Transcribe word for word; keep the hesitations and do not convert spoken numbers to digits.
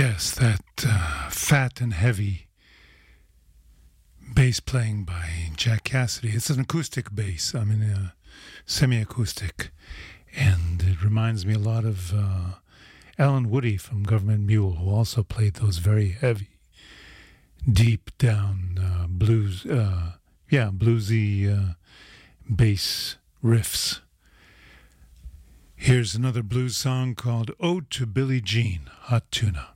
Yes, that uh, fat and heavy bass playing by Jack Cassidy. It's an acoustic bass, I mean, uh, semi-acoustic. And it reminds me a lot of uh, Alan Woody from Government Mule, who also played those very heavy, deep down uh, blues, uh, yeah, bluesy uh, bass riffs. Here's another blues song called Ode to Billie Jean, Hot Tuna.